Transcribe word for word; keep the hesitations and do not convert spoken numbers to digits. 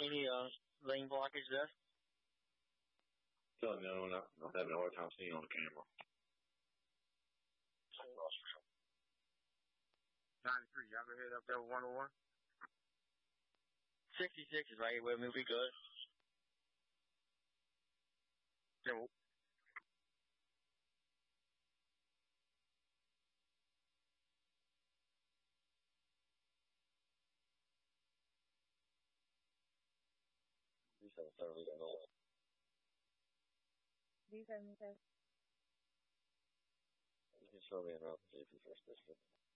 Any uh, lane blockage there? Still no, not, not having a hard time seeing on the camera. ninety-three, y'all go ahead up there with one oh one. sixty-six is right with me. We good. Yeah, three seven seven, we don't know. three seven seven. You can show me around the safety first district.